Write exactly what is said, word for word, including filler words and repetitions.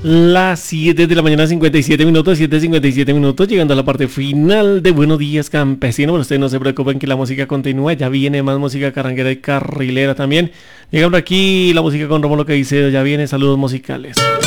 Las siete de la mañana, cincuenta y siete minutos, siete cincuenta y siete minutos, llegando a la parte final de Buenos Días Campesino. Pero ustedes no se preocupen que la música continúa, ya viene más música carranguera y carrilera también. Llegando aquí la música con Rómulo que dice, ya viene, saludos musicales.